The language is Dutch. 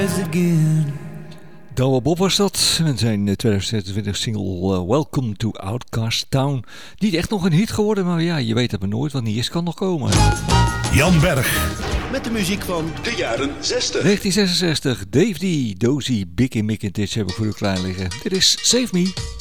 Douwe Bob was dat, met zijn 2026 single Welcome to Outcast Town. Niet echt nog een hit geworden, maar ja, je weet het maar nooit, want niet eens kan nog komen. Jan Berg. Met de muziek van de jaren 60. 1966, Dave D, Dozy, Biggie Mick en Titch hebben voor u klaar liggen. Dit is Save Me.